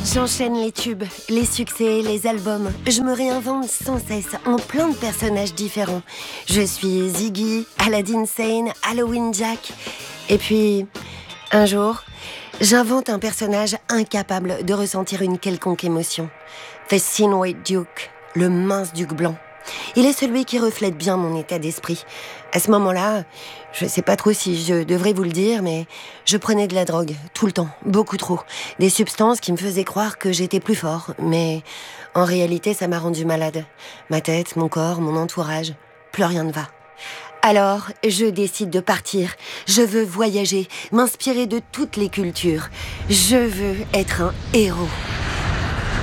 J'enchaîne les tubes, les succès, les albums. Je me réinvente sans cesse en plein de personnages différents. Je suis Ziggy, Aladdin Sane, Halloween Jack. Et puis, un jour, j'invente un personnage incapable de ressentir une quelconque émotion. The Thin White Duke, le mince duc blanc. Il est celui qui reflète bien mon état d'esprit. À ce moment-là, je sais pas trop si je devrais vous le dire, mais je prenais de la drogue, tout le temps, beaucoup trop. Des substances qui me faisaient croire que j'étais plus fort, mais en réalité, ça m'a rendu malade. Ma tête, mon corps, mon entourage, plus rien ne va. Alors, je décide de partir. Je veux voyager, m'inspirer de toutes les cultures. Je veux être un héros.